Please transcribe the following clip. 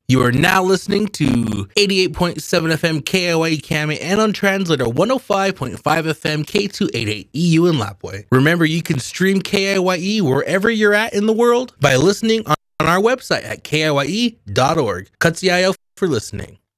You are now listening to 88.7 FM KIYE Kame and on translator 105.5 FM K288 EU in Lapwai. Remember, you can stream KIYE wherever you're at in the world by listening on our website at kiye.org. Katsiayo for listening.